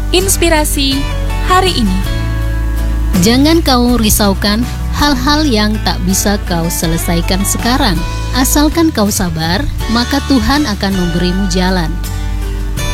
Inspirasi hari ini. Jangan kau risaukan hal-hal yang tak bisa kau selesaikan sekarang. Asalkan kau sabar, maka Tuhan akan memberimu jalan.